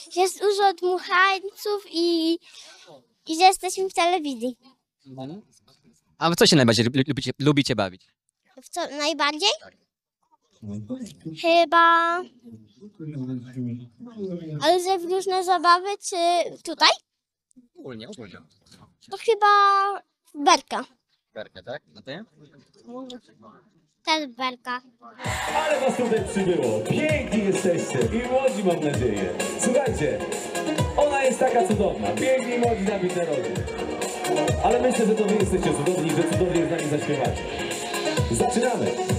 jest dużo dmuchańców i że jesteśmy w telewizji. A w co się najbardziej lubicie bawić? W co najbardziej? Chyba... Ale że w różne zabawy, czy tutaj? Ogólnie. To chyba berka. Berkę, tak? A ty? Też berka. Ale was tutaj przybyło. Piękni jesteście i młodzi, mam nadzieję. Słuchajcie, ona jest taka cudowna. Piękni i młodzi na narodzie. Ale myślę, że to wy jesteście cudowni, że cudownie z nami zaśpiewacie. Zaczynamy.